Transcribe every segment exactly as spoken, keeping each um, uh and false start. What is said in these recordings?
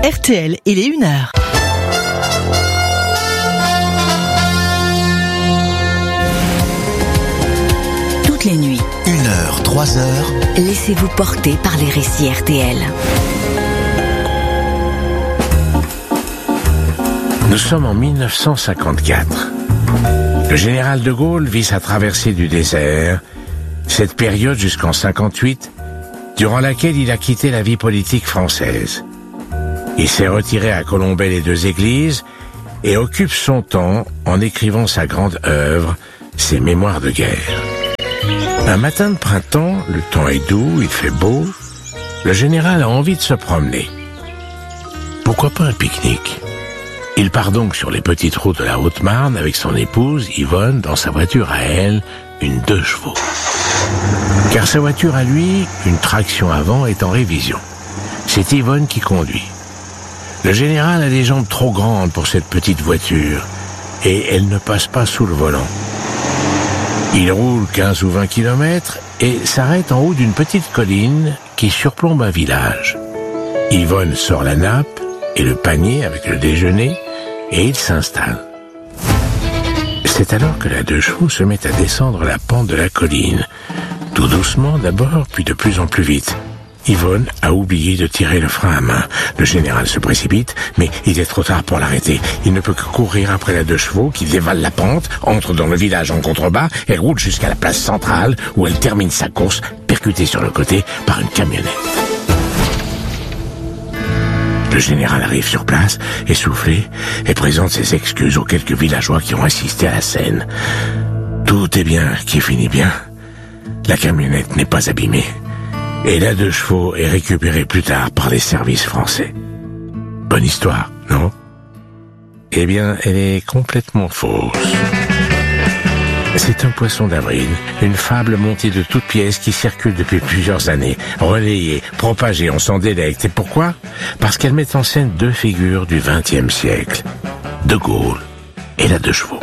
R T L, il est une heure. Toutes les nuits. Une heure, trois heures. Laissez-vous porter par les récits R T L. Nous sommes en mille neuf cent cinquante-quatre. Le général de Gaulle vit sa traversée du désert, cette période jusqu'en cinquante-huit, durant laquelle il a quitté la vie politique française. Il s'est retiré à Colombey-les-Deux-Églises et occupe son temps en écrivant sa grande œuvre, ses Mémoires de guerre. Un matin de printemps, le temps est doux, il fait beau, le général a envie de se promener. Pourquoi pas un pique-nique ? Il part donc sur les petites routes de la Haute-Marne avec son épouse, Yvonne, dans sa voiture à elle, une deux chevaux. Car sa voiture à lui, une traction avant, est en révision. C'est Yvonne qui conduit. Le général a des jambes trop grandes pour cette petite voiture, et elle ne passe pas sous le volant. Il roule quinze ou vingt kilomètres et s'arrête en haut d'une petite colline qui surplombe un village. Yvonne sort la nappe et le panier avec le déjeuner, et il s'installe. C'est alors que la deux chevaux se met à descendre la pente de la colline, tout doucement d'abord, puis de plus en plus vite. Yvonne a oublié de tirer le frein à main. Le général se précipite, mais il est trop tard pour l'arrêter. Il ne peut que courir après la deux chevaux qui dévale la pente, entre dans le village en contrebas et roule jusqu'à la place centrale où elle termine sa course, percutée sur le côté par une camionnette. Le général arrive sur place, essoufflé, et présente ses excuses aux quelques villageois qui ont assisté à la scène. Tout est bien qui finit bien. La camionnette n'est pas abîmée. Et la deux chevaux est récupérée plus tard par les services français. Bonne histoire, non ? Eh bien, elle est complètement fausse. C'est un poisson d'avril, une fable montée de toutes pièces qui circule depuis plusieurs années, relayée, propagée, on s'en délecte. Et pourquoi ? Parce qu'elle met en scène deux figures du vingtième siècle, De Gaulle et la deux chevaux.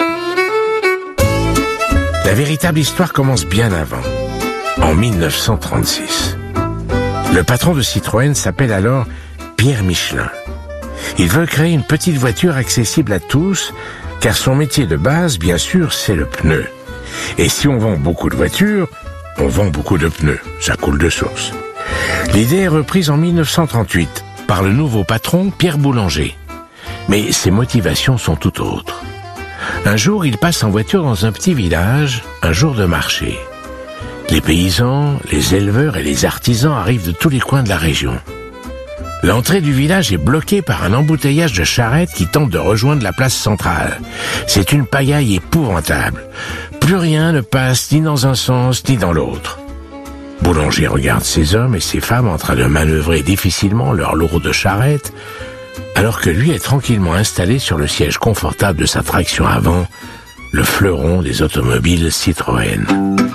La véritable histoire commence bien avant, en mille neuf cent trente-six. Le patron de Citroën s'appelle alors Pierre Michelin. Il veut créer une petite voiture accessible à tous, car son métier de base, bien sûr, c'est le pneu. Et si on vend beaucoup de voitures, on vend beaucoup de pneus. Ça coule de source. L'idée est reprise en mille neuf cent trente-huit par le nouveau patron Pierre Boulanger. Mais ses motivations sont tout autres. Un jour, il passe en voiture dans un petit village, un jour de marché. Les paysans, les éleveurs et les artisans arrivent de tous les coins de la région. L'entrée du village est bloquée par un embouteillage de charrettes qui tentent de rejoindre la place centrale. C'est une pagaille épouvantable. Plus rien ne passe ni dans un sens ni dans l'autre. Boulanger regarde ces hommes et ces femmes en train de manœuvrer difficilement leur lourde charrette, alors que lui est tranquillement installé sur le siège confortable de sa traction avant, le fleuron des automobiles Citroën.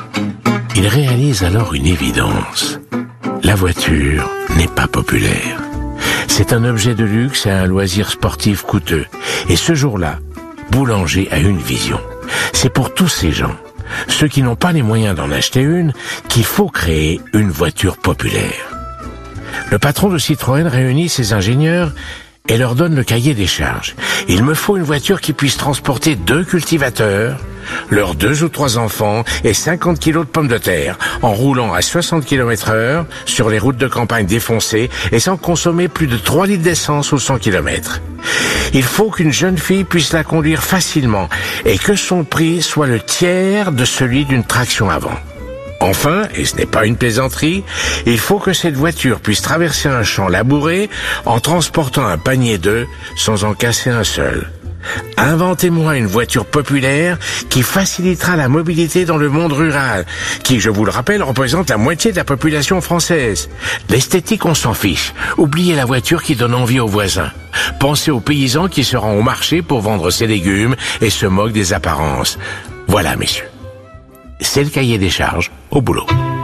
Il réalise alors une évidence. La voiture n'est pas populaire. C'est un objet de luxe et un loisir sportif coûteux. Et ce jour-là, Boulanger a une vision. C'est pour tous ces gens, ceux qui n'ont pas les moyens d'en acheter une, qu'il faut créer une voiture populaire. Le patron de Citroën réunit ses ingénieurs et leur donne le cahier des charges. Il me faut une voiture qui puisse transporter deux cultivateurs, leurs deux ou trois enfants et cinquante kilos de pommes de terre, en roulant à soixante kilomètres heure sur les routes de campagne défoncées et sans consommer plus de trois litres d'essence au cent kilomètres. Il faut qu'une jeune fille puisse la conduire facilement et que son prix soit le tiers de celui d'une traction avant. Enfin, et ce n'est pas une plaisanterie, il faut que cette voiture puisse traverser un champ labouré en transportant un panier d'œufs sans en casser un seul. Inventez-moi une voiture populaire qui facilitera la mobilité dans le monde rural, qui, je vous le rappelle, représente la moitié de la population française. L'esthétique, on s'en fiche. Oubliez la voiture qui donne envie aux voisins. Pensez aux paysans qui se rendent au marché pour vendre ses légumes et se moquent des apparences. Voilà, messieurs. C'est le cahier des charges, au boulot.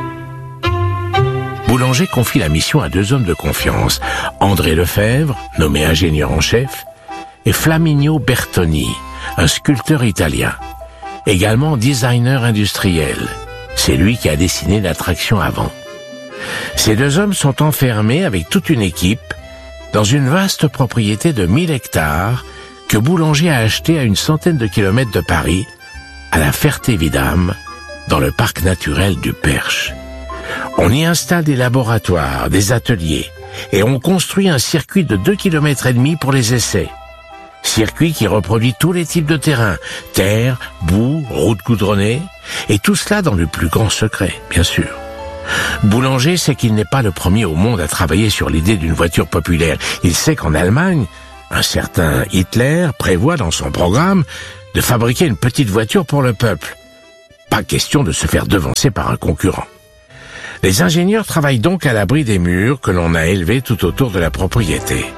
Boulanger confie la mission à deux hommes de confiance, André Lefebvre, nommé ingénieur en chef, et Flaminio Bertoni, un sculpteur italien, également designer industriel. C'est lui qui a dessiné la traction avant. Ces deux hommes sont enfermés avec toute une équipe dans une vaste propriété de mille hectares que Boulanger a achetée à une centaine de kilomètres de Paris, à la Ferté-Vidame, dans le parc naturel du Perche. On y installe des laboratoires, des ateliers, et on construit un circuit de deux kilomètres et demi pour les essais. Circuit qui reproduit tous les types de terrains, terre, boue, route goudronnée, et tout cela dans le plus grand secret, bien sûr. Boulanger sait qu'il n'est pas le premier au monde à travailler sur l'idée d'une voiture populaire. Il sait qu'en Allemagne, un certain Hitler prévoit dans son programme de fabriquer une petite voiture pour le peuple. Pas question de se faire devancer par un concurrent. Les ingénieurs travaillent donc à l'abri des murs que l'on a élevés tout autour de la propriété.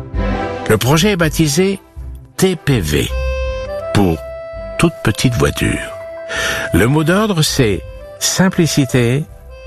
Le projet est baptisé T P V, pour toute petite voiture. Le mot d'ordre, c'est simplicité,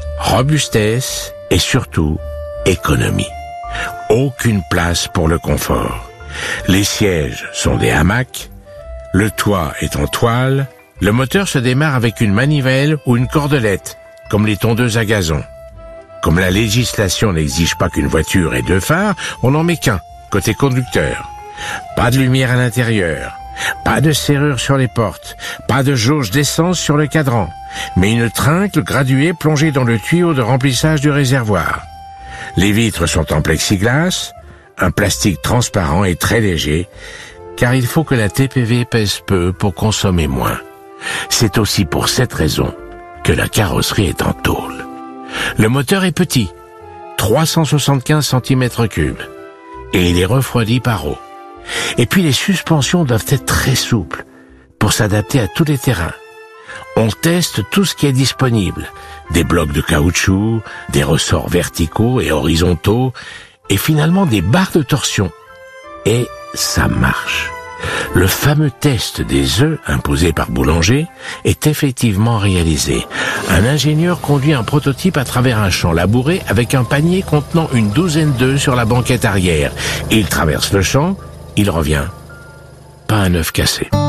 robustesse et surtout économie. Aucune place pour le confort. Les sièges sont des hamacs, le toit est en toile, le moteur se démarre avec une manivelle ou une cordelette, comme les tondeuses à gazon. Comme la législation n'exige pas qu'une voiture ait deux phares, on n'en met qu'un, côté conducteur. Pas de lumière à l'intérieur, pas de serrure sur les portes, pas de jauge d'essence sur le cadran, mais une tringle graduée plongée dans le tuyau de remplissage du réservoir. Les vitres sont en plexiglas, un plastique transparent et très léger, car il faut que la T P V pèse peu pour consommer moins. C'est aussi pour cette raison que la carrosserie est en tôle. Le moteur est petit, trois cent soixante-quinze centimètres cubes, et il est refroidi par eau. Et puis les suspensions doivent être très souples pour s'adapter à tous les terrains. On teste tout ce qui est disponible, des blocs de caoutchouc, des ressorts verticaux et horizontaux, et finalement des barres de torsion. Et ça marche. Le fameux test des œufs imposé par Boulanger est effectivement réalisé. Un ingénieur conduit un prototype à travers un champ labouré avec un panier contenant une douzaine d'œufs sur la banquette arrière. Il traverse le champ, il revient. Pas un œuf cassé.